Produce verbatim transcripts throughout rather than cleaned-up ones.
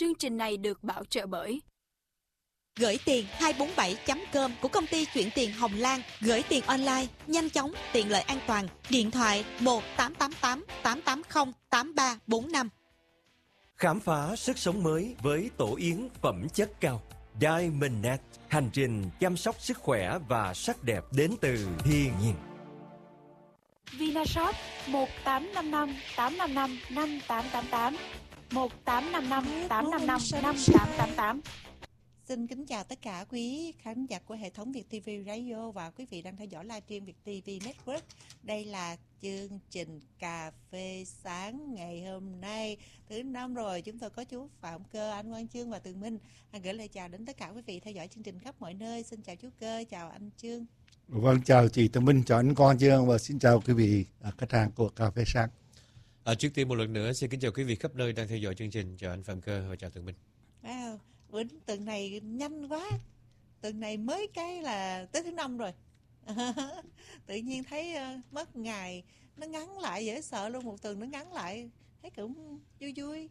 Chương trình này được bảo trợ bởi Gửi tiền hai bốn bảy chấm com của công ty chuyển tiền Hồng Lan. Gửi tiền online, nhanh chóng, tiện lợi, an toàn. Điện thoại một tám tám tám tám tám không tám ba bốn năm. Khám phá sức sống mới với tổ yến phẩm chất cao. Diamondnet, hành trình chăm sóc sức khỏe và sắc đẹp đến từ thiên nhiên. Vinashop một tám năm năm tám năm năm năm tám tám tám, một tám năm năm tám năm năm năm tám tám tám. Xin kính chào tất cả quý khán giả của hệ thống Việt ti vi Radio và quý vị đang theo dõi livestream Việt ti vi Network. Đây là chương trình Cà phê sáng ngày hôm nay thứ năm rồi. Chúng tôi có chú Phạm Cơ, anh Quang Chương và Tường Minh. Anh gửi lời chào đến tất cả quý vị theo dõi chương trình khắp mọi nơi. Xin chào chú Cơ, chào anh Chương. Vâng, chào chị Tường Minh, chào anh Quang Chương và xin chào quý vị khách hàng của Cà phê sáng. À, trước tiên một lần nữa xin kính chào quý vị khắp nơi đang theo dõi chương trình. Chào anh Phạm Cơ và chào Tường Minh. Wow, bữa tuần này nhanh quá. Tuần này mới cái là tới thứ năm rồi. Tự nhiên thấy uh, mất ngày nó ngắn lại, dễ sợ luôn, một tuần nó ngắn lại thấy cũng vui vui.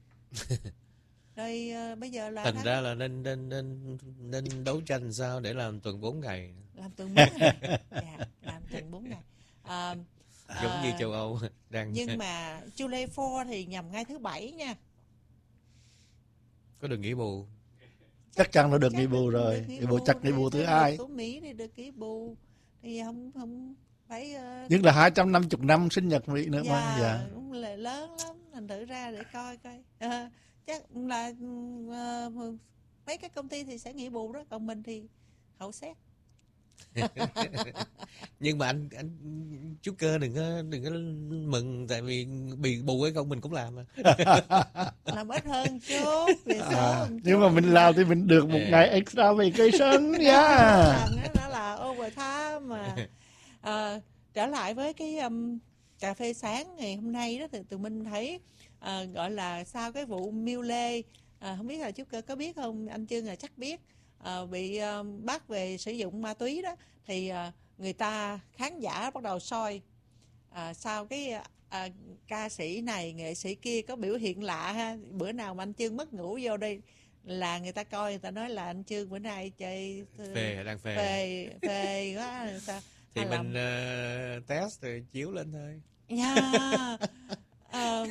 Rồi uh, bây giờ là thành tháng... ra là nên nên nên nên đấu tranh sao để làm tuần bốn ngày. Làm tuần bốn ngày. Dạ, làm tuần bốn ngày. Uh, Giống uh, như uh, châu Âu đang. Nhưng mà July four thì nhằm ngay thứ bảy nha. Có được nghỉ bù. Chắc chắn là được nghỉ bù rồi. Nghỉ bù chắc nghỉ bù thứ hai. Của Mỹ thì được nghỉ bù thì không không phải. Uh... Nhưng là hai trăm năm mươi năm sinh nhật Mỹ nữa dạ, mà. Dạ. Cũng là lớn lắm. Thành thử ra để coi coi. Uh, chắc là uh, mấy cái công ty thì sẽ nghỉ bù đó, còn mình thì hậu xét. Nhưng mà anh anh chú Cơ đừng có đừng có mừng tại vì bị bù hay không mình cũng làm mà. Làm ít hơn chút vì à, nhưng mà mình làm thì mình được một ngày extra vacation nha. Yeah. Đó là overtime mà. À, trở lại với cái um, cà phê sáng ngày hôm nay đó thì tụi mình thấy à, gọi là sau cái vụ Miêu Lê, à, không biết là chú Cơ có biết không, anh Chương là chắc biết. À, bị uh, bắt về sử dụng ma túy đó thì uh, người ta khán giả bắt đầu soi à, sau cái uh, ca sĩ này nghệ sĩ kia có biểu hiện lạ ha. Bữa nào mà anh Chương mất ngủ vô đây là người ta coi, người ta nói là anh Chương bữa nay chơi phê đang phê phê phê quá sao thì à, mình làm... uh, test rồi chiếu lên thôi. Yeah. uh,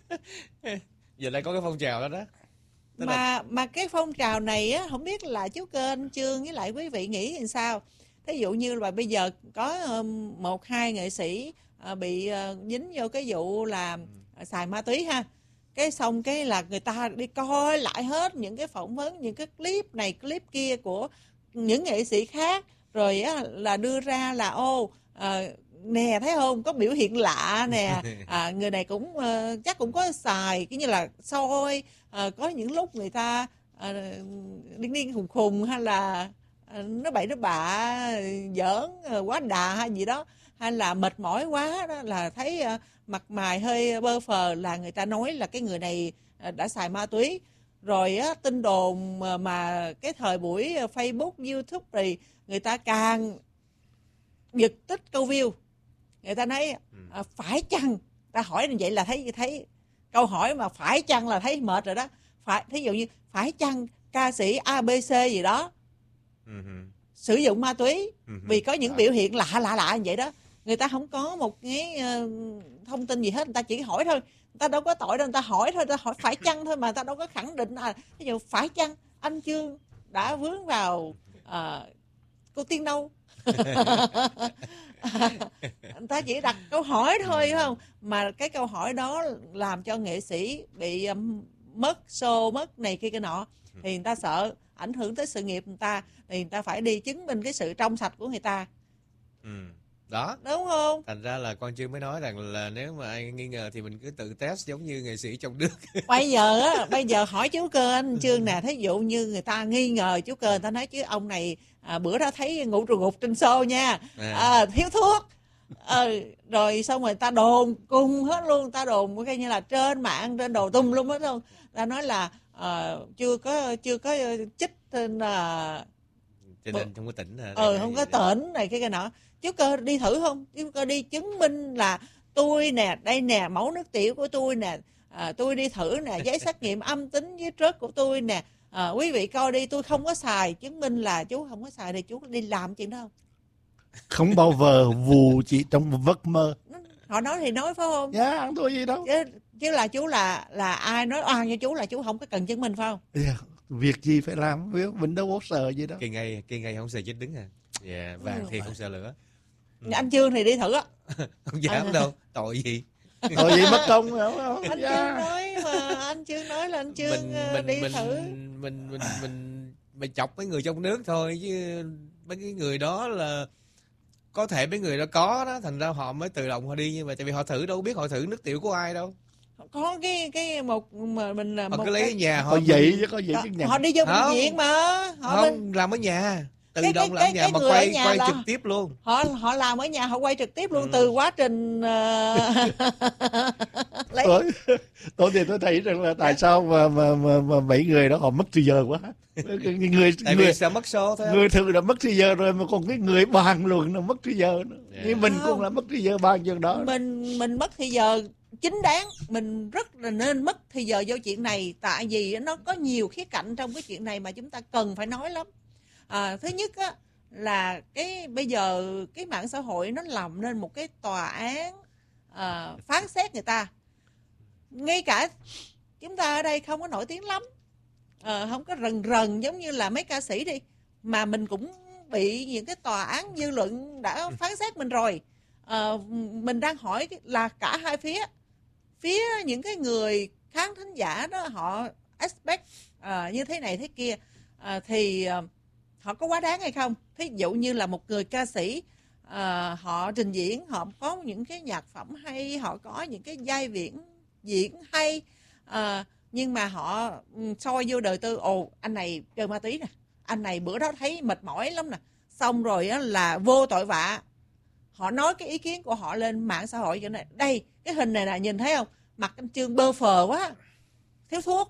Giờ đây có cái phong trào đó đó. Tức mà là... mà cái phong trào này á, không biết là chú Cơ, anh Chương với lại quý vị nghĩ làm sao. Thí dụ như là bây giờ có um, một hai nghệ sĩ uh, bị uh, dính vô cái vụ là uh, xài ma túy ha, cái xong cái là người ta đi coi lại hết những cái phỏng vấn, những cái clip này clip kia của những nghệ sĩ khác, rồi á, là đưa ra là ô uh, nè thấy không, có biểu hiện lạ nè, à, người này cũng uh, chắc cũng có xài cái như là soi, uh, có những lúc người ta uh, điên điên khùng khùng hay là uh, nó bậy nó bạ, giỡn uh, quá đà hay gì đó, hay là mệt mỏi quá đó là thấy uh, mặt mày hơi bơ phờ là người ta nói là cái người này uh, đã xài ma túy. Rồi á, tin đồn mà, mà cái thời buổi uh, Facebook, YouTube thì người ta càng giật tích câu view. Người ta nói à, phải chăng, ta hỏi như vậy là thấy thấy câu hỏi mà phải chăng là thấy mệt rồi đó. Phải, thí dụ như phải chăng ca sĩ a bê xê gì đó uh-huh. sử dụng ma túy uh-huh. vì có những biểu hiện lạ lạ lạ như vậy đó. Người ta không có một cái uh, thông tin gì hết, người ta chỉ hỏi thôi. Người ta đâu có tội đâu, người ta hỏi thôi, người ta hỏi phải chăng thôi mà người ta đâu có khẳng định à. Ví dụ phải chăng anh Chương đã vướng vào uh, cô Tiên đâu. Người ta chỉ đặt câu hỏi thôi phải không, mà cái câu hỏi đó làm cho nghệ sĩ bị um, mất show, mất này kia cái nọ, thì người ta sợ ảnh hưởng tới sự nghiệp người ta, thì người ta phải đi chứng minh cái sự trong sạch của người ta. Ừ. Đó, đúng không? Thành ra là con Chương mới nói rằng là nếu mà ai nghi ngờ thì mình cứ tự test giống như nghệ sĩ trong nước. Bây giờ á, bây giờ hỏi chú Cơ, anh Chương nè, thí dụ như người ta nghi ngờ chú Cơ, người ta nói chứ ông này à, bữa đó thấy ngủ trù gục trên show nha, à. À, thiếu thuốc, à, rồi xong rồi ta đồn cùng hết luôn, ta đồn cái như là trên mạng, trên đồ tung luôn hết luôn, ta nói là à, chưa có chưa có chích tên là cho nên không có tỉnh hả? Ừ, không có tỉnh này cái cái nọ. Chú Cơ đi thử không? Chú Cơ đi chứng minh là tôi nè, đây nè, mẫu nước tiểu của tôi nè, à, tôi đi thử nè, giấy xét nghiệm âm tính với trớt của tôi nè, à, quý vị coi đi, tôi không có xài, chứng minh là chú không có xài thì chú đi làm chuyện đó không? Không bao giờ vù chị trong một giấc mơ. Họ nói thì nói phải không? Dạ, không tôi gì đâu. Chứ, chứ là chú là là ai nói oan cho chú là chú không có cần chứng minh phải không? Yeah. Việc gì phải làm, mình đâu có sợ gì đâu. Cây ngay, cây ngay không sợ chết đứng à. Dạ, yeah, vàng ừ. thì không sợ lửa. Ừ. Anh Trương thì đi thử á. Không dám à. Đâu, tội gì. Tội gì mất công không? không? Anh yeah. Trương nói mà, anh Trương nói là anh Trương mình, mình, đi mình, thử. Mình, mình, mình, mình, mình chọc mấy người trong nước thôi, chứ mấy cái người đó là có thể mấy người đó có đó, thành ra họ mới tự động họ đi như vậy, tại vì họ thử đâu biết họ thử nước tiểu của ai đâu. Có cái cái một mà mình là họ một cứ lấy cái... nhà họ, họ dậy chứ có dậy họ, chứng nhận. họ đi vô bệnh viện mà họ không bên... làm ở nhà tự cái, động cái, làm cái, nhà cái mà người quay nhà quay là... trực tiếp luôn. Họ họ làm ở nhà, họ quay trực tiếp luôn. ừ. Từ quá trình uh... lấy... tôi, tôi thì tôi thấy rằng là tại sao mà mà mà, mà mấy người đó họ mất thời giờ quá. Người tại người vì sao mất số thôi. Người thường đã mất thời giờ rồi mà còn cái người bàn luận là mất thời giờ nữa. Yeah. Nhưng mình cũng là mất thời giờ bàn chuyện đó. Mình mình mất thời giờ chính đáng, mình rất là nên mất thời giờ vô chuyện này, tại vì nó có nhiều khía cạnh trong cái chuyện này mà chúng ta cần phải nói lắm. À, thứ nhất á, là cái bây giờ cái mạng xã hội nó làm nên một cái tòa án à, phán xét người ta. Ngay cả chúng ta ở đây không có nổi tiếng lắm, à, không có rần rần giống như là mấy ca sĩ đi, mà mình cũng bị những cái tòa án dư luận đã phán xét mình rồi. À, mình đang hỏi là cả hai phía, phía những cái người khán thính giả đó họ expect à, như thế này thế kia, à, thì à, họ có quá đáng hay không? Thí dụ như là một người ca sĩ, à, họ trình diễn, họ có những cái nhạc phẩm hay, họ có những cái vai diễn diễn hay, à, nhưng mà họ soi vô đời tư, ồ anh này chơi ma túy nè, anh này bữa đó thấy mệt mỏi lắm nè, xong rồi á, là vô tội vạ, họ nói cái ý kiến của họ lên mạng xã hội. Cho nên đây cái hình này là nhìn thấy không, mặt anh Trương bơ phờ quá, thiếu thuốc.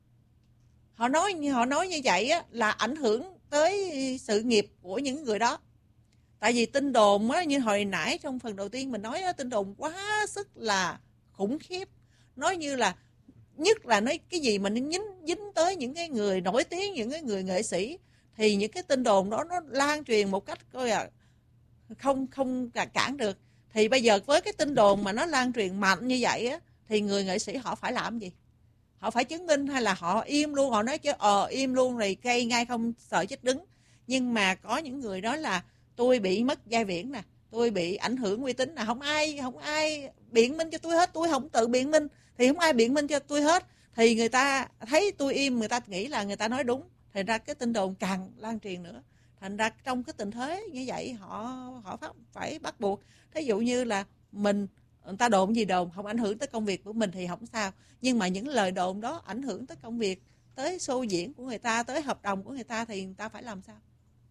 Họ nói họ nói như vậy á, là ảnh hưởng tới sự nghiệp của những người đó. Tại vì tin đồn á, như hồi nãy trong phần đầu tiên mình nói á, tin đồn quá sức là khủng khiếp. Nói như là nhất là nói cái gì mà nó dính, dính tới những cái người nổi tiếng, những cái người nghệ sĩ, thì những cái tin đồn đó nó lan truyền một cách coi à, không không cản được. Thì bây giờ với cái tin đồn mà nó lan truyền mạnh như vậy á, thì người nghệ sĩ họ phải làm gì? Họ phải chứng minh hay là họ im luôn? Họ nói chứ ờ im luôn rồi cây ngay không sợ chết đứng. Nhưng mà có những người đó là tôi bị mất vai diễn nè, tôi bị ảnh hưởng uy tín nè, không ai không ai biện minh cho tôi hết, tôi không tự biện minh thì không ai biện minh cho tôi hết, thì người ta thấy tôi im, người ta nghĩ là người ta nói đúng, thành ra cái tin đồn càng lan truyền nữa. Thành ra trong cái tình thế như vậy họ họ phải bắt buộc. Thí dụ như là mình, người ta đồn gì đồn, không ảnh hưởng tới công việc của mình thì không sao, nhưng mà những lời đồn đó ảnh hưởng tới công việc, tới show diễn của người ta, tới hợp đồng của người ta, thì người ta phải làm sao?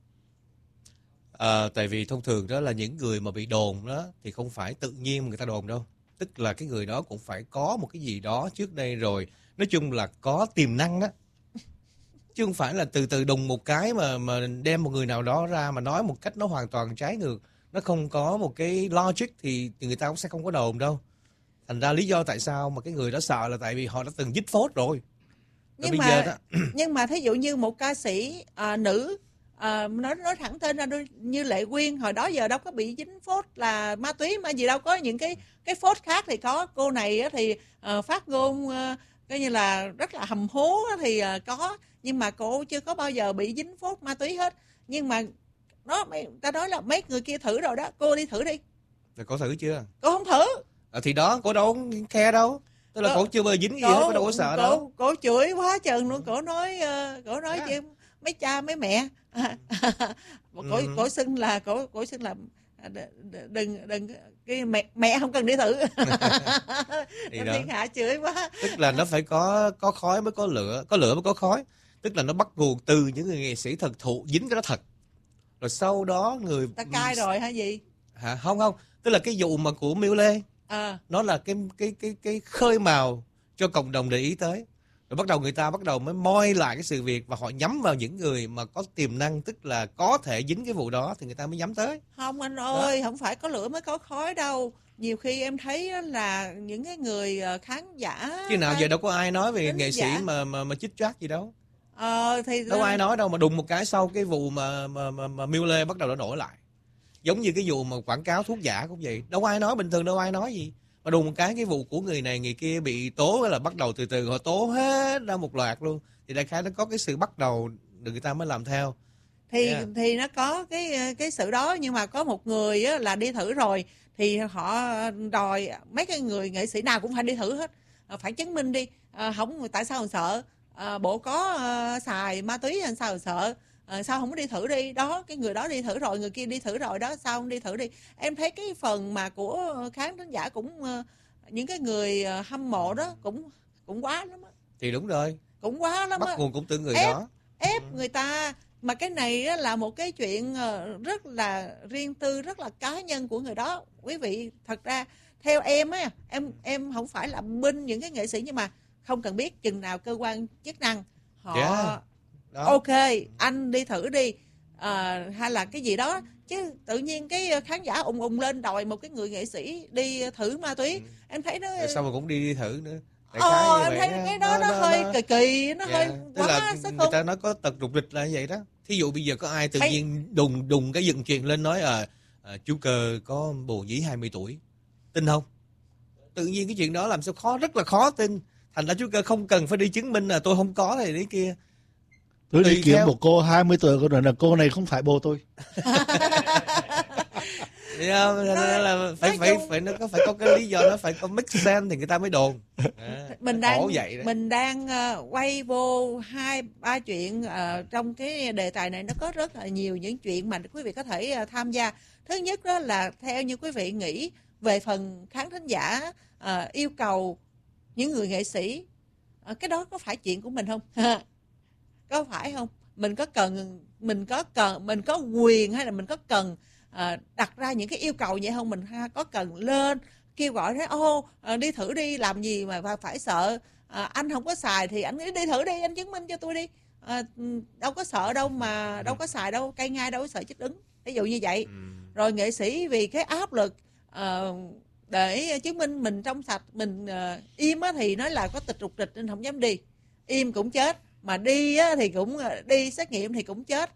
À, tại vì thông thường đó là những người mà bị đồn đó thì không phải tự nhiên người ta đồn đâu, tức là cái người đó cũng phải có một cái gì đó trước đây rồi, nói chung là có tiềm năng đó, chứ không phải là từ từ đùng một cái mà mà đem một người nào đó ra mà nói một cách nó hoàn toàn trái ngược, nó không có một cái logic thì, thì người ta cũng sẽ không có đồn đâu. Thành ra lý do tại sao mà cái người đó sợ là tại vì họ đã từng dít phốt rồi. Nhưng mà giờ đó... nhưng mà thí dụ như một ca sĩ à, nữ à, nói nói thẳng tên ra như Lệ Quyên, hồi đó giờ đâu có bị dính phốt là ma túy mà gì đâu, có những cái cái phốt khác thì có. Cô này thì uh, phát ngôn uh, coi như là rất là hầm hố thì uh, có, nhưng mà cô chưa có bao giờ bị dính phốt ma túy hết. Nhưng mà nó ta nói là mấy người kia thử rồi đó, cô đi thử đi. Rồi cô thử chưa? Cô không thử. À, thì đó, cô đâu khe đâu. Tức là cô, cô chưa bao giờ dính gì hết, cô đâu có sợ cô, đâu. Cô chửi quá chừng luôn, cô nói uh, cô nói yeah. mấy cha mấy mẹ. Cổ ừ. cổ xưng là cổ cổ xưng là đừng đừng cái mẹ mẹ không cần đi thử. Thiên hạ chửi quá. Tức là nó phải có có khói mới có lửa, có lửa mới có khói. Tức là nó bắt nguồn từ những người nghệ sĩ thật thụ dính cái đó thật. Rồi sau đó người ta cai rồi hay gì? Hả? Không không, tức là cái vụ mà của Miu Lê. À. Nó là cái cái cái cái khơi mào cho cộng đồng để ý tới. Rồi bắt đầu người ta bắt đầu mới moi lại cái sự việc và họ nhắm vào những người mà có tiềm năng, tức là có thể dính cái vụ đó thì người ta mới nhắm tới. Không anh ơi, đó. Không phải có lửa mới có khói đâu. Nhiều khi em thấy là những cái người khán giả, chứ nào giờ đâu có ai nói về nghệ giả. sĩ mà mà mà chích choát gì đâu. Ờ, thì đâu ai nói đâu, mà đùng một cái sau cái vụ mà mà mà, mà Mule bắt đầu nó nổi lại, giống như cái vụ mà quảng cáo thuốc giả cũng vậy, đâu ai nói, bình thường đâu ai nói gì, mà đùng một cái cái vụ của người này người kia bị tố là bắt đầu từ từ họ tố hết ra một loạt luôn, thì đại khái nó có cái sự bắt đầu được người ta mới làm theo. Thì yeah. thì nó có cái cái sự đó, nhưng mà có một người á, là đi thử rồi thì họ đòi mấy cái người nghệ sĩ nào cũng phải đi thử hết, phải chứng minh đi, à, không tại sao còn sợ, à, bộ có uh, xài ma túy hay sao còn sợ, à, sao không có đi thử đi, đó cái người đó đi thử rồi, người kia đi thử rồi đó, sao không đi thử đi. Em thấy cái phần mà của khán thính giả cũng uh, những cái người uh, hâm mộ đó cũng cũng quá lắm á. Thì đúng rồi, cũng quá lắm bắt á, nguồn cũng từ người ép, đó ép người ta. Mà cái này là một cái chuyện rất là riêng tư, rất là cá nhân của người đó. Quý vị, thật ra theo em á, em em không phải là binh những cái nghệ sĩ, nhưng mà không cần biết chừng nào cơ quan chức năng họ yeah. ok, anh đi thử đi, à, hay là cái gì đó, chứ tự nhiên cái khán giả ùng ùng lên đòi một cái người nghệ sĩ đi thử ma túy. ừ. Em thấy nó rồi sao mà cũng đi thử nữa. Ờ, em thấy cái đó nó, nó, nó hơi nó, kỳ kỳ, nó yeah. hơi tức quá là sức người ta nói có tật rụt rịch là như vậy đó. Thí dụ bây giờ có ai tự Hay... nhiên đùng đùng cái dựng chuyện lên nói à, à chú Cơ có bồ nhí hai mươi tuổi, tin không? Tự nhiên cái chuyện đó làm sao khó, rất là khó tin. Thành ra chú Cơ không cần phải đi chứng minh là tôi không có này đấy kia. Tôi đi kiếm theo... một cô hai mươi tuổi, cô nói là cô này không phải bồ tôi. Yeah, nó, là phải phải chung... phải nó có phải có cái lý do, nó phải có make sense thì người ta mới đồn. À, mình đang vậy đó. Mình đang uh, quay vô hai ba chuyện uh, trong cái đề tài này, nó có rất là nhiều những chuyện mà quý vị có thể uh, tham gia. Thứ nhất đó là theo như quý vị nghĩ về phần khán thính giả uh, yêu cầu những người nghệ sĩ, uh, cái đó có phải chuyện của mình không? Có phải không? Mình có cần mình có cần mình có quyền hay là mình có cần À, đặt ra những cái yêu cầu vậy không? Mình ha, có cần lên kêu gọi thế ô à, đi thử đi, làm gì mà phải sợ, à, anh không có xài thì anh đi thử đi, anh chứng minh cho tôi đi, à, đâu có sợ đâu mà đâu có xài đâu, cây ngai đâu có sợ chích ứng, ví dụ như vậy. Rồi nghệ sĩ vì cái áp lực à, để chứng minh mình trong sạch, mình à, im á, thì nói là có tịch rụt rịch nên không dám đi, im cũng chết, mà đi á, thì cũng đi xét nghiệm thì cũng chết.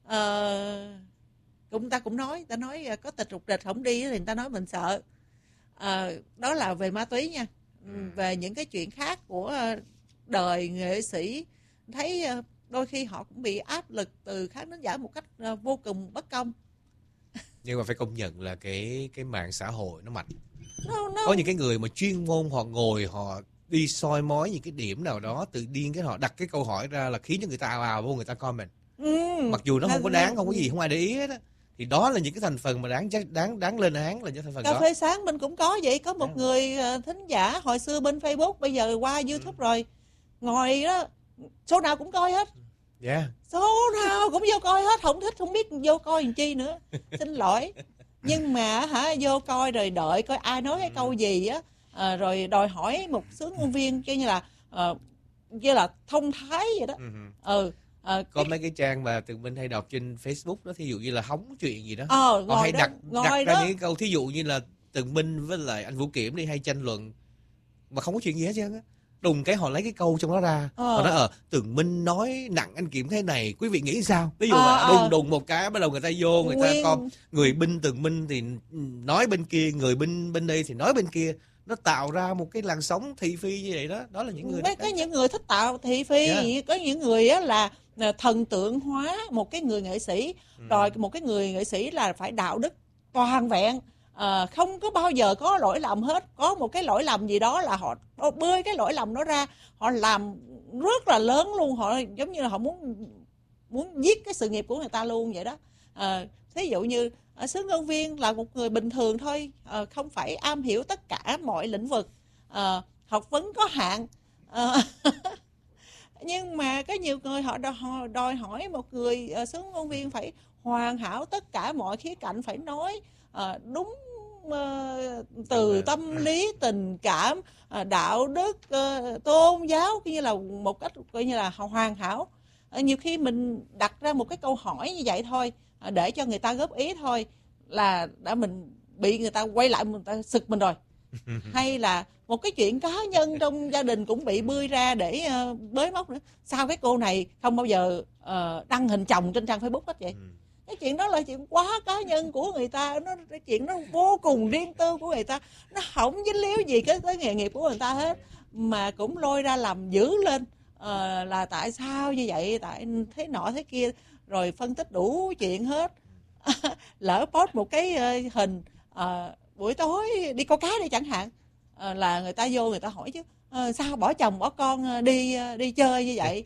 à, cũng ta cũng nói, ta nói có tịch rụt rịch không đi thì người ta nói mình sợ. À, đó là về ma túy nha. Về những cái chuyện khác của đời nghệ sĩ, thấy đôi khi họ cũng bị áp lực từ khán thính giả một cách vô cùng bất công. Nhưng mà phải công nhận là cái cái mạng xã hội nó mạnh. No, no. Có những cái người mà chuyên môn họ ngồi họ đi soi mói những cái điểm nào đó, tự nhiên cái họ đặt cái câu hỏi ra là khiến cho người ta ào ào vô người ta comment. Ừ, mặc dù nó không có đáng, không có gì, không ai để ý hết á. Thì đó là những cái thành phần mà đáng đáng đáng lên án, là những thành phần cà đó. Cà phê sáng mình cũng có vậy, có một à. người thính giả hồi xưa bên Facebook, bây giờ qua YouTube ừ. rồi, ngồi đó số nào cũng coi hết. Yeah. Số nào cũng vô coi hết, không thích không biết vô coi làm chi nữa. Xin lỗi. Nhưng mà hả, vô coi rồi đợi coi ai nói cái ừ. câu gì á, à, rồi đòi hỏi một sướng ngôn viên cho như là uh, như là thông thái vậy đó. Ừ. ừ. À, có cái... mấy cái trang mà Tường Minh hay đọc trên Facebook đó, thí dụ như là hóng chuyện gì đó, ờ, họ hay đó, đặt đặt ra đó. những cái câu thí dụ như là Tường Minh với lại anh Vũ Kiểm đi hay tranh luận mà không có chuyện gì hết trơn á, đùng cái họ lấy cái câu trong đó ra, ờ. họ nói ờ Tường Minh nói nặng anh Kiểm thế này, quý vị nghĩ sao? Ví dụ ờ, là đùng ờ. đùng một cái bắt đầu người ta vô người Nguyên... ta con người binh Tường Minh thì nói bên kia, người binh bên đây thì nói bên kia, nó tạo ra một cái làn sóng thị phi như vậy đó. Đó là những người có những người thích tạo thị phi, yeah. có những người á là thần tượng hóa một cái người nghệ sĩ, ừ. rồi một cái người nghệ sĩ là phải đạo đức toàn vẹn, à, không có bao giờ có lỗi lầm hết, có một cái lỗi lầm gì đó là họ bơi cái lỗi lầm đó ra, họ làm rất là lớn luôn, họ giống như là họ muốn muốn giết cái sự nghiệp của người ta luôn vậy đó. À, thí dụ như Sướng Ngân Viên là một người bình thường thôi, à, không phải am hiểu tất cả mọi lĩnh vực, à, học vấn có hạn, à, nhưng mà có nhiều người họ đòi, họ đòi hỏi một người uh, Sướng Ngôn Viên phải hoàn hảo tất cả mọi khía cạnh, phải nói uh, đúng uh, từ tâm lý, tình cảm, uh, đạo đức, uh, tôn giáo, coi như là một cách coi như là hoàn hảo. Uh, nhiều khi mình đặt ra một cái câu hỏi như vậy thôi, uh, để cho người ta góp ý thôi, là đã mình bị người ta quay lại, người ta sực mình rồi. Hay là một cái chuyện cá nhân trong gia đình cũng bị bươi ra để uh, bới móc nữa. Sao cái cô này không bao giờ uh, đăng hình chồng trên trang Facebook hết vậy? Cái chuyện đó là chuyện quá cá nhân của người ta, nó cái chuyện nó vô cùng riêng tư của người ta, nó không dính líu gì cái tới nghề nghiệp của người ta hết, mà cũng lôi ra làm dữ lên. uh, là tại sao như vậy, tại thế nọ thế kia, rồi phân tích đủ chuyện hết. Lỡ post một cái uh, hình uh, buổi tối đi câu cá đi chẳng hạn, uh, là người ta vô người ta hỏi chứ uh, sao bỏ chồng bỏ con đi uh, đi chơi như vậy.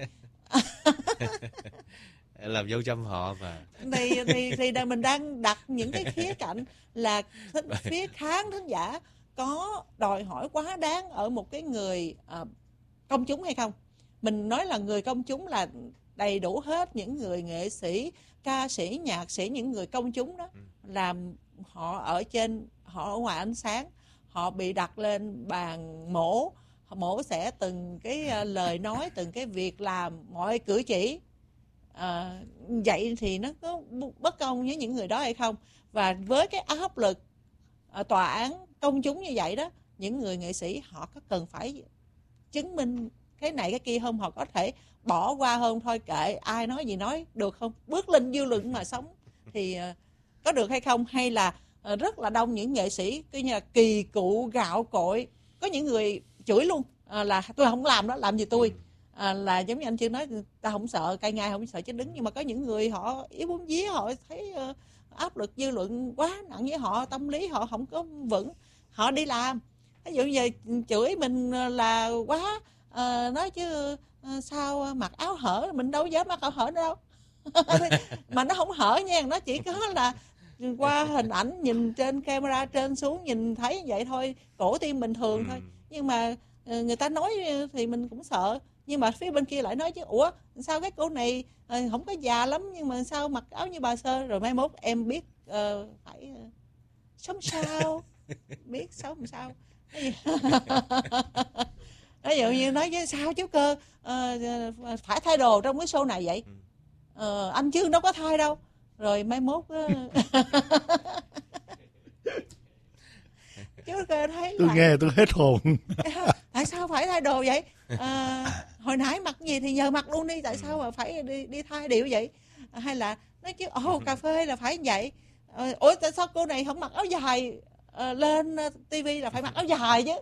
Làm dâu trăm họ mà. thì, thì thì mình đang đặt những cái khía cạnh là phía khán thính giả có đòi hỏi quá đáng ở một cái người uh, công chúng hay không. Mình nói là người công chúng là đầy đủ hết những người nghệ sĩ, ca sĩ, nhạc sĩ, những người công chúng đó, làm họ ở trên, họ ở ngoài ánh sáng, họ bị đặt lên bàn mổ, mổ xẻ từng cái lời nói, từng cái việc làm, mọi cử chỉ. À, vậy thì nó có bất công với những người đó hay không? Và với cái áp lực à, tòa án công chúng như vậy đó, những người nghệ sĩ họ có cần phải chứng minh cái này cái kia không? Họ có thể bỏ qua không? Thôi kệ, ai nói gì nói, được không? Bước lên dư luận mà sống thì à, có được hay không? Hay là à, rất là đông những nghệ sĩ cứ như là kỳ cựu gạo cội, có những người chửi luôn à, là tôi không làm đó, làm gì tôi. À, là giống như anh chưa nói, ta không sợ cay ngay, không sợ chết đứng, nhưng mà có những người họ yếu bóng vía, họ thấy uh, áp lực dư luận quá nặng với họ, tâm lý họ không có vững, họ đi làm. Ví dụ như chửi mình là quá, uh, nói chứ uh, sao mặc áo hở, mình đâu dám mặc áo hở đâu. Mà nó không hở nha, nó chỉ có là qua hình ảnh nhìn trên camera trên xuống nhìn thấy vậy thôi, cổ tim bình thường thôi. Nhưng mà uh, người ta nói thì mình cũng sợ. Nhưng mà phía bên kia lại nói chứ, ủa sao cái cô này uh, không có già lắm nhưng mà sao mặc áo như bà Sơ, rồi mai mốt em biết uh, phải uh, sống sao, biết sống sao. Ví dụ như nói với sao chú Cơ uh, phải thay đồ trong cái show này vậy, uh, anh Chương đâu có thay đâu, rồi mai mốt uh... chú Cơ thấy tôi là... nghe tôi hết hồn. Tại sao phải thay đồ vậy? À, hồi nãy mặc gì thì giờ mặc luôn đi, tại sao mà phải đi đi thay điệu vậy? À, hay là nói chứ ồ cà phê là phải vậy. À, ủa tại sao cô này không mặc áo dài à, lên tivi là phải mặc áo dài chứ?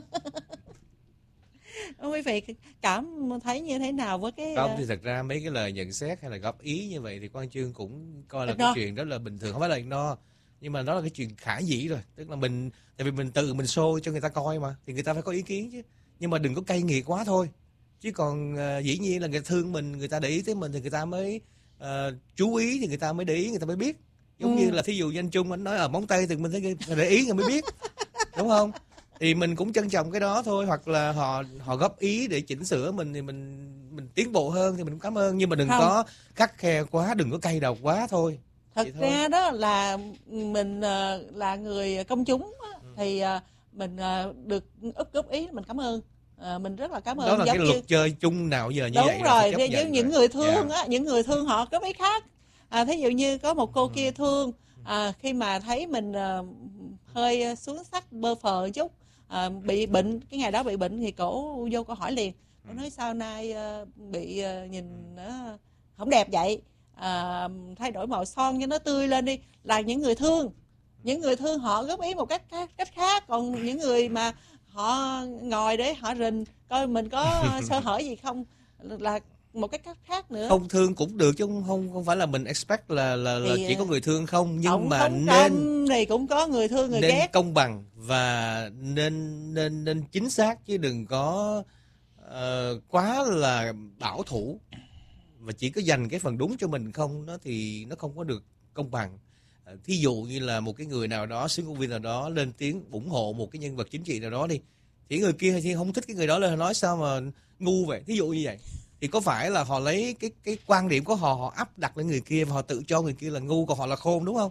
Quý vị cảm thấy như thế nào với cái không? Thì thật ra mấy cái lời nhận xét hay là góp ý như vậy thì Quang Chương cũng coi là no. cái chuyện đó là bình thường, không phải là no, nhưng mà đó là cái chuyện khả dĩ rồi. Tức là mình, tại vì mình tự mình show cho người ta coi mà, thì người ta phải có ý kiến chứ. Nhưng mà đừng có cay nghiệt quá thôi. Chứ còn uh, dĩ nhiên là người thương mình, người ta để ý tới mình thì người ta mới uh, chú ý, thì người ta mới để ý, người ta mới biết. Giống ừ. như là thí dụ như anh Trung anh nói ở móng tay thì mình thấy để ý người mới biết. Đúng không? Thì mình cũng trân trọng cái đó thôi. Hoặc là họ họ góp ý để chỉnh sửa mình thì mình mình tiến bộ hơn thì mình cũng cảm ơn. Nhưng mà đừng không. có khắt khe quá, đừng có cay đầu quá thôi. Thật ra đó là mình uh, là người công chúng á, ừ. thì uh, mình uh, được úp góp ý mình cảm ơn. À, mình rất là cảm ơn. Đó là giống cái như... luật chơi chung nào giờ như đúng vậy. Đúng rồi, với những những người thương yeah. á, những người thương họ góp ý khác. À, thí dụ như có một cô kia thương, à, khi mà thấy mình uh, hơi xuống sắc bơ phờ chút, à, bị bệnh, cái ngày đó bị bệnh thì cổ vô cô hỏi liền. Cô nói sao nay uh, bị uh, nhìn uh, không đẹp vậy, à, thay đổi màu son cho nó tươi lên đi. Là những người thương, những người thương họ góp ý một cách cách khác. Còn những người mà họ ngồi để họ rình coi mình có sơ hở gì không là một cái cách khác nữa. Không thương cũng được chứ không không, không phải là mình expect là là, là chỉ có người thương không, nhưng mà không nên thì cũng có người thương người nên ghét. Công bằng và nên nên nên chính xác, chứ đừng có uh, quá là bảo thủ và chỉ có dành cái phần đúng cho mình không, nó thì nó không có được công bằng. Uh, thí dụ như là một cái người nào đó, sinh viên nào đó lên tiếng ủng hộ một cái nhân vật chính trị nào đó đi, thì người kia thì không thích cái người đó lên nói sao mà ngu vậy, thí dụ như vậy. Thì có phải là họ lấy cái cái quan điểm của họ họ áp đặt lên người kia và họ tự cho người kia là ngu, còn họ là khôn, đúng không?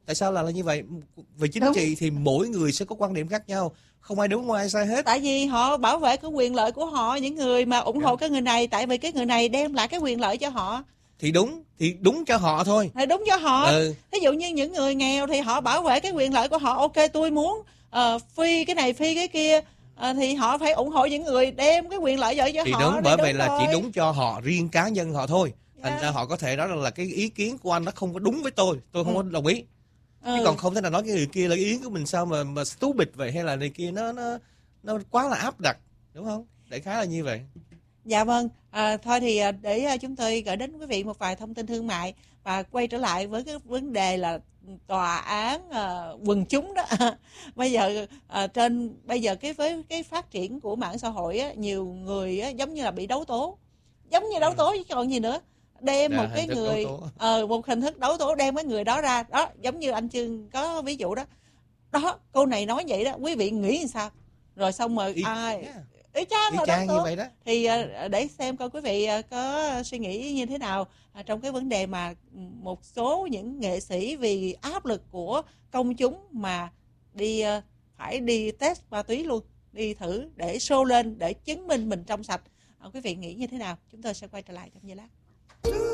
Tại sao là, là như vậy? Về chính Đúng. trị thì mỗi người sẽ có quan điểm khác nhau, không ai đúng không ai sai hết. Tại vì họ bảo vệ cái quyền lợi của họ, những người mà ủng hộ Dạ. cái người này, tại vì cái người này đem lại cái quyền lợi cho họ. Thì đúng, thì đúng cho họ thôi. Thì đúng cho họ. Ừ. Ví dụ như những người nghèo thì họ bảo vệ cái quyền lợi của họ. Ok, tôi muốn uh, phi cái này phi cái kia, uh, thì họ phải ủng hộ những người đem cái quyền lợi lợi cho Thì họ. đúng, Thì bởi đúng vậy là rồi. chỉ đúng cho họ, riêng cá nhân họ thôi. Thành Dạ. ra họ có thể nói rằng là cái ý kiến của anh nó không có đúng với tôi, tôi không Ừ. có đồng ý. Ừ. Chứ còn không thể nào nói cái người kia là ý kiến của mình sao mà mà stupid vậy, hay là này kia nó nó nó quá là áp đặt, đúng không? Đại khái là như vậy. Dạ vâng, à, thôi thì à, để à, chúng tôi gửi đến quý vị một vài thông tin thương mại và quay trở lại với cái vấn đề là tòa án à, quần chúng đó. Bây giờ à, trên bây giờ cái với cái phát triển của mạng xã hội á, nhiều người á, giống như là bị đấu tố, giống như đấu tố chứ còn gì nữa. Đem Dạ, một cái hình thức người đấu tố. ờ, một hình thức đấu tố, đem cái người đó ra đó, giống như anh Trương có ví dụ đó. Đó, cô này nói vậy đó, quý vị nghĩ làm sao? Rồi xong rồi Ý, ai yeah, ý chang ý là chang đấu như tố. vậy đó. Thì à, để xem coi quý vị à, có suy nghĩ như thế nào à, trong cái vấn đề mà một số những nghệ sĩ vì áp lực của công chúng mà đi à, phải đi test ma túy luôn, đi thử để show lên để chứng minh mình trong sạch. À, quý vị nghĩ như thế nào? Chúng tôi sẽ quay trở lại trong giây lát.